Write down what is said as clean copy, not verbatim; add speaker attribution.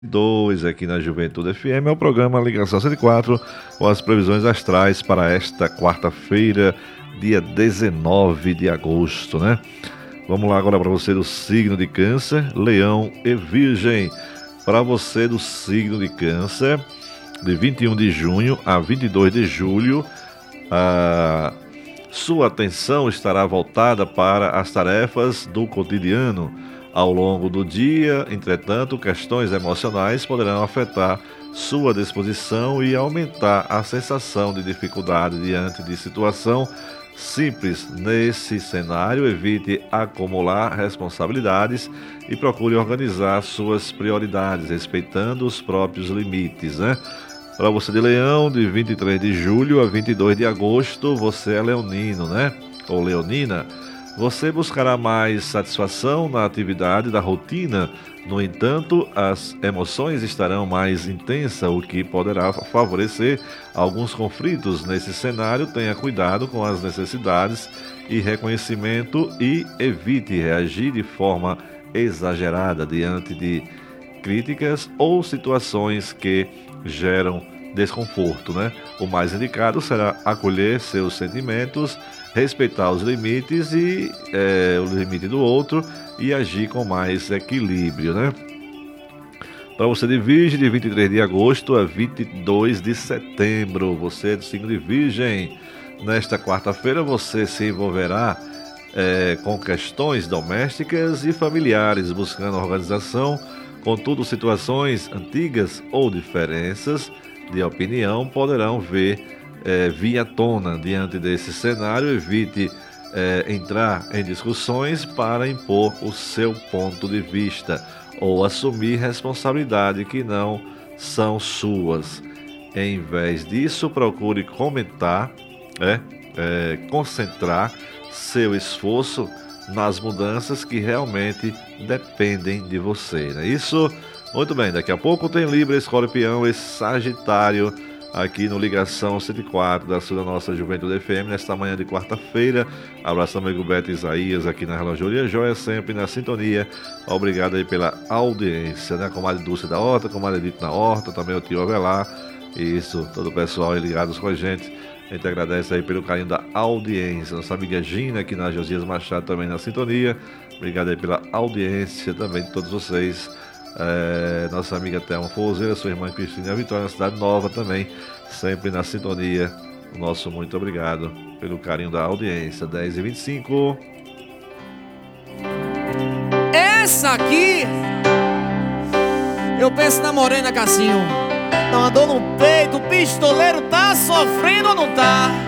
Speaker 1: 2 aqui na Juventude FM, é o programa Ligação 104 com as previsões astrais para esta quarta-feira, dia 19 de agosto, né? Vamos lá agora para você do signo de Câncer, Leão e Virgem. Para você do signo de Câncer, de 21 de junho a 22 de julho, a sua atenção estará voltada para as tarefas do cotidiano. Ao longo do dia, entretanto, questões emocionais poderão afetar sua disposição e aumentar a sensação de dificuldade diante de situação simples. Nesse cenário, evite acumular responsabilidades e procure organizar suas prioridades, respeitando os próprios limites, né? Para você de Leão, de 23 de julho a 22 de agosto, você é leonino, né? Ou leonina. Você buscará mais satisfação na atividade da rotina. No entanto, as emoções estarão mais intensas, o que poderá favorecer alguns conflitos. Nesse cenário, tenha cuidado com as necessidades e reconhecimento e evite reagir de forma exagerada diante de críticas ou situações que geram desconforto, né? O mais indicado será acolher seus sentimentos, respeitar os limites e o limite do outro e agir com mais equilíbrio, né? Para você de Virgem, de 23 de agosto a 22 de setembro, você é do signo de Virgem. Nesta quarta-feira você se envolverá com questões domésticas e familiares, buscando organização. Contudo, situações antigas ou diferenças de opinião poderão vir à tona. Diante desse cenário, evite entrar em discussões para impor o seu ponto de vista ou assumir responsabilidade que não são suas. Em vez disso, procure concentrar seu esforço nas mudanças que realmente dependem de você, não é isso? Muito bem, daqui a pouco tem Libra, Escorpião e Sagitário aqui no Ligação 104 da nossa Juventude FM, nesta manhã de quarta-feira. Abraço ao amigo Beto Isaías aqui na Relojoaria Joia, sempre na sintonia. Obrigado aí pela audiência, né? Comadre Dulce da Horta, comadre Edith na Horta, também o tio Avelar. Isso, todo o pessoal aí ligados com a gente. A gente agradece aí pelo carinho da audiência. Nossa amiga Gina aqui na Josias Machado também na sintonia. Obrigado aí pela audiência também de todos vocês. Nossa amiga Thelma Forzeira, sua irmã Cristina Vitória na Cidade Nova também, sempre na sintonia. O nosso muito obrigado pelo carinho da audiência. 10h25.
Speaker 2: Essa aqui eu penso na Morena Cassinho. Dá uma dor no peito, o pistoleiro tá sofrendo ou não tá?